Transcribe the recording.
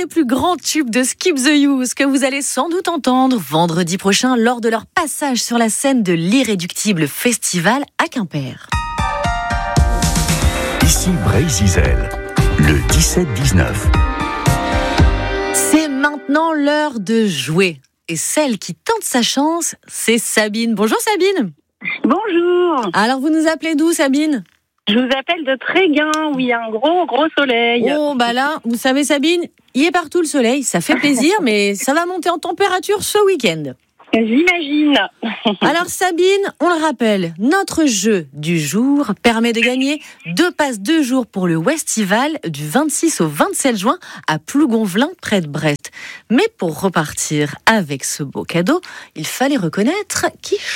plus grand tube de Skip the Use que vous allez sans doute entendre vendredi prochain lors de leur passage sur la scène de l'Irréductible Festival à Quimper. Ici Bray-Zizel, le 17-19. C'est maintenant l'heure de jouer. Et celle qui tente sa chance, c'est Sabine. Bonjour Sabine. Bonjour. Alors vous nous appelez d'où Sabine ? Je vous appelle de Tréguin, où il y a un gros soleil. Oh bah là, vous savez Sabine, il est partout le soleil, ça fait plaisir, mais ça va monter en température ce week-end. J'imagine. Alors Sabine, on le rappelle, notre jeu du jour permet de gagner 2 passes 2 jours pour le Westival du 26 au 27 juin à Plougonvelin, près de Brest. Mais pour repartir avec ce beau cadeau, il fallait reconnaître qui